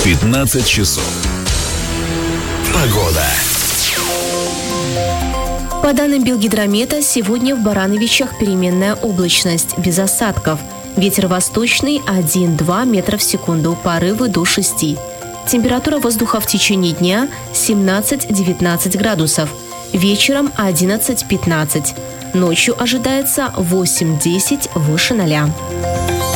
15 часов. Погода. По данным Белгидромета, сегодня в Барановичах переменная облачность, без осадков. Ветер восточный 1-2 метра в секунду, порывы до 6. Температура воздуха в течение дня 17-19 градусов. Вечером 11-15. Ночью ожидается 8-10 выше 0.